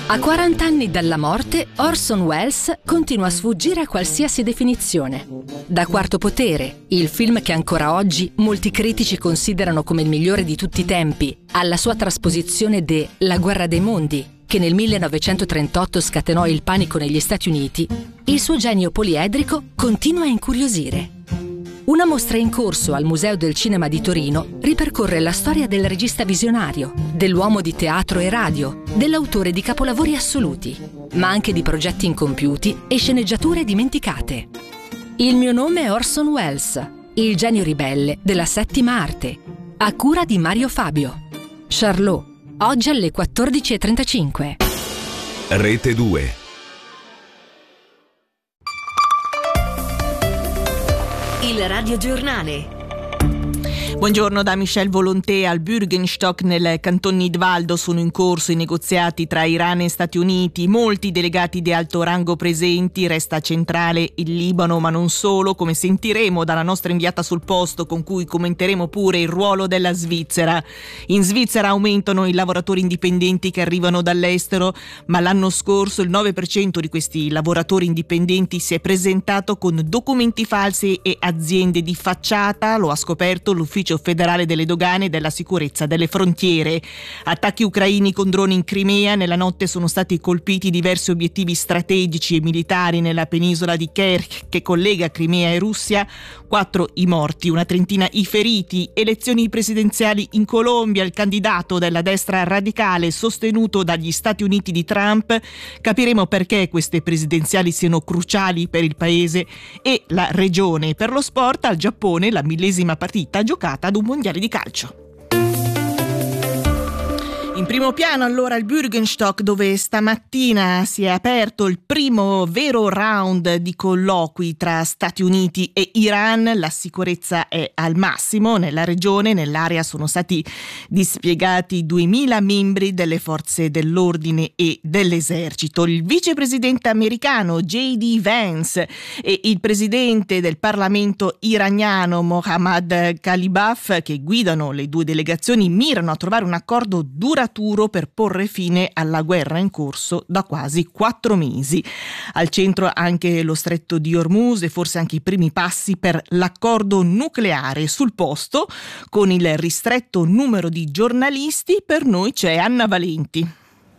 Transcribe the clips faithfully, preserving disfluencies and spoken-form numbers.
A quaranta anni dalla morte, Orson Welles continua a sfuggire a qualsiasi definizione. Da Quarto Potere, il film che ancora oggi molti critici considerano come il migliore di tutti i tempi, alla sua trasposizione de La guerra dei mondi, che nel millenovecentotrentotto scatenò il panico negli Stati Uniti, il suo genio poliedrico continua a incuriosire. Una mostra in corso al Museo del Cinema di Torino ripercorre la storia del regista visionario, dell'uomo di teatro e radio, dell'autore di capolavori assoluti, ma anche di progetti incompiuti e sceneggiature dimenticate. Il mio nome è Orson Welles, il genio ribelle della settima arte, a cura di Mario Fabio. Charlot, oggi alle quattordici e trentacinque. Rete due. Il radiogiornale. Buongiorno da Michel Volonté. Al Bürgenstock nel Canton Nidwaldo sono in corso i negoziati tra Iran e Stati Uniti. Molti delegati di alto rango presenti, resta centrale il Libano, ma non solo, come sentiremo dalla nostra inviata sul posto, con cui commenteremo pure il ruolo della Svizzera. In Svizzera aumentano i lavoratori indipendenti che arrivano dall'estero, ma l'anno scorso il nove per cento di questi lavoratori indipendenti si è presentato con documenti falsi e aziende di facciata, lo ha scoperto l'ufficio federale delle dogane e della sicurezza delle frontiere. Attacchi ucraini con droni in Crimea. Nella notte sono stati colpiti diversi obiettivi strategici e militari nella penisola di Kerch che collega Crimea e Russia. Quattro i morti, una trentina i feriti. Elezioni presidenziali in Colombia. Il candidato della destra radicale sostenuto dagli Stati Uniti di Trump. Capiremo perché queste presidenziali siano cruciali per il paese e la regione. Per lo sport, al Giappone la millesima partita giocata ad un mondiale di calcio. In primo piano allora il Bürgenstock, dove stamattina si è aperto il primo vero round di colloqui tra Stati Uniti e Iran. La sicurezza è al massimo nella regione. Nell'area sono stati dispiegati duemila membri delle forze dell'ordine e dell'esercito. Il vicepresidente americano J D Vance e il presidente del Parlamento iraniano Mohammad Khalibaf, che guidano le due delegazioni, mirano a trovare un accordo duraturo per porre fine alla guerra in corso da quasi quattro mesi. Al centro anche lo stretto di Hormuz e forse anche i primi passi per l'accordo nucleare. Sul posto, con il ristretto numero di giornalisti, per noi c'è Anna Valenti.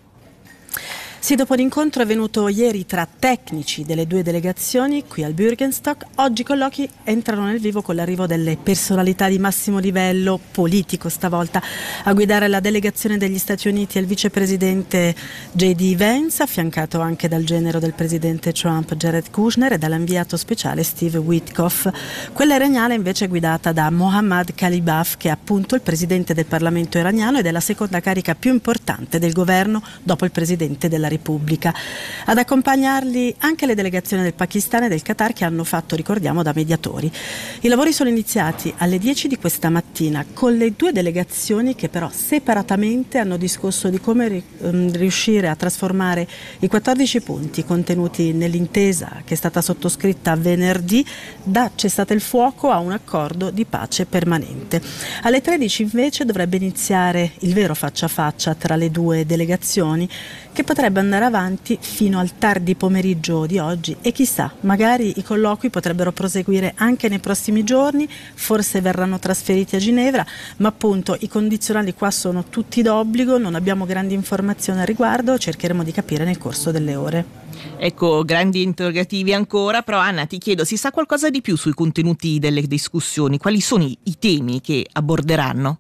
Sì, dopo l'incontro avvenuto ieri tra tecnici delle due delegazioni qui al Bürgenstock, oggi i colloqui entrano nel vivo con l'arrivo delle personalità di massimo livello politico stavolta. A guidare la delegazione degli Stati Uniti è il vicepresidente J D Vance, affiancato anche dal genero del presidente Trump Jared Kushner e dall'inviato speciale Steve Witkoff. Quella iraniana invece è guidata da Mohammad Khalibaf, che è appunto il presidente del Parlamento iraniano ed è la seconda carica più importante del governo dopo il presidente della Repubblica. Ad accompagnarli anche le delegazioni del Pakistan e del Qatar, che hanno fatto, ricordiamo, da mediatori. I lavori sono iniziati alle dieci di questa mattina con le due delegazioni che però separatamente hanno discusso di come ri- riuscire a trasformare i quattordici punti contenuti nell'intesa che è stata sottoscritta venerdì da cessate il fuoco a un accordo di pace permanente. Alle tredici invece dovrebbe iniziare il vero faccia a faccia tra le due delegazioni, che potrebbe andare avanti fino al tardi pomeriggio di oggi e chissà, magari i colloqui potrebbero proseguire anche nei prossimi giorni, forse verranno trasferiti a Ginevra, ma appunto i condizionali qua sono tutti d'obbligo, non abbiamo grandi informazioni al riguardo, cercheremo di capire nel corso delle ore. Ecco, grandi interrogativi ancora, però Anna ti chiedo, si sa qualcosa di più sui contenuti delle discussioni? Quali sono i, i temi che aborderanno?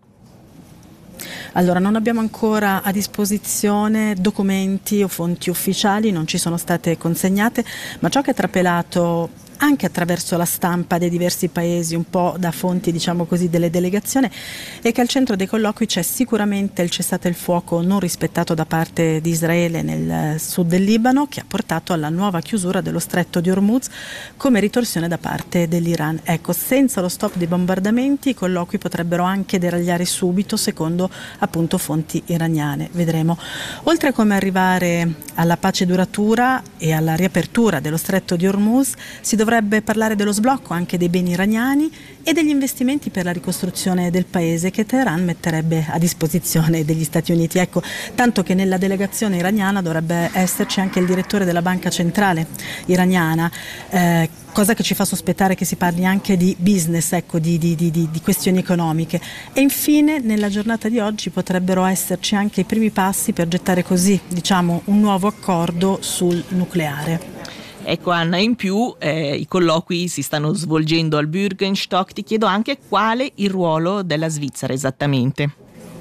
Allora, non abbiamo ancora a disposizione documenti o fonti ufficiali, non ci sono state consegnate, ma ciò che è trapelato anche attraverso la stampa dei diversi paesi, un po' da fonti, diciamo così, delle delegazioni, è che al centro dei colloqui c'è sicuramente il cessate il fuoco non rispettato da parte di Israele nel sud del Libano, che ha portato alla nuova chiusura dello stretto di Hormuz come ritorsione da parte dell'Iran. Ecco, senza lo stop dei bombardamenti i colloqui potrebbero anche deragliare subito, secondo appunto fonti iraniane. Vedremo. Oltre a come arrivare alla pace duratura e alla riapertura dello stretto di Hormuz, si dovrà dovrebbe parlare dello sblocco anche dei beni iraniani e degli investimenti per la ricostruzione del paese che Teheran metterebbe a disposizione degli Stati Uniti. Ecco, tanto che nella delegazione iraniana dovrebbe esserci anche il direttore della banca centrale iraniana, eh, cosa che ci fa sospettare che si parli anche di business, ecco, di, di, di, di questioni economiche. E infine nella giornata di oggi potrebbero esserci anche i primi passi per gettare così, diciamo, un nuovo accordo sul nucleare. Ecco Anna, in più eh, i colloqui si stanno svolgendo al Bürgenstock. Ti chiedo anche quale il ruolo della Svizzera esattamente.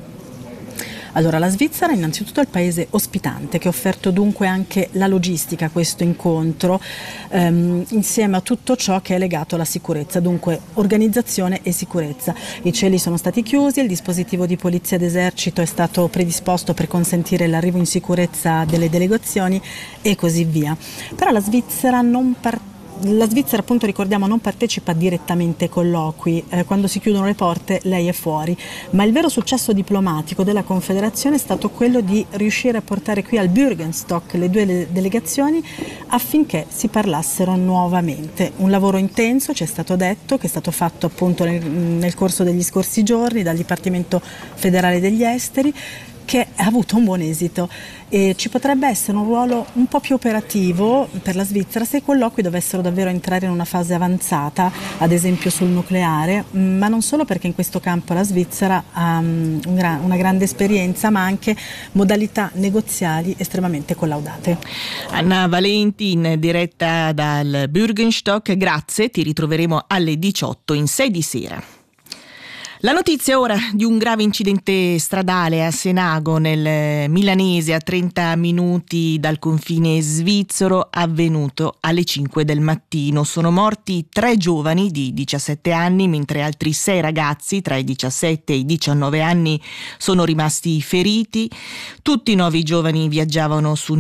Allora, la Svizzera innanzitutto è il paese ospitante che ha offerto dunque anche la logistica a questo incontro, ehm, insieme a tutto ciò che è legato alla sicurezza, dunque organizzazione e sicurezza. I cieli sono stati chiusi, il dispositivo di polizia ed esercito è stato predisposto per consentire l'arrivo in sicurezza delle delegazioni e così via. Però la Svizzera non partecipa La Svizzera, appunto, ricordiamo, non partecipa direttamente ai colloqui, eh, quando si chiudono le porte lei è fuori, ma il vero successo diplomatico della Confederazione è stato quello di riuscire a portare qui al Bürgenstock le due le- delegazioni affinché si parlassero nuovamente. Un lavoro intenso, ci è stato detto, che è stato fatto appunto nel, nel corso degli scorsi giorni dal Dipartimento Federale degli Esteri, che ha avuto un buon esito e ci potrebbe essere un ruolo un po' più operativo per la Svizzera se i colloqui dovessero davvero entrare in una fase avanzata, ad esempio sul nucleare, ma non solo perché in questo campo la Svizzera ha um, un gra- una grande esperienza, ma anche modalità negoziali estremamente collaudate. Anna Valenti in diretta dal Bürgenstock, grazie, ti ritroveremo alle diciotto in sei di sera. La notizia ora di un grave incidente stradale a Senago nel milanese, a trenta minuti dal confine svizzero, avvenuto alle cinque del mattino. Sono morti tre giovani di diciassette anni, mentre altri sei ragazzi tra i diciassette e i diciannove anni sono rimasti feriti. Tutti i nove giovani viaggiavano su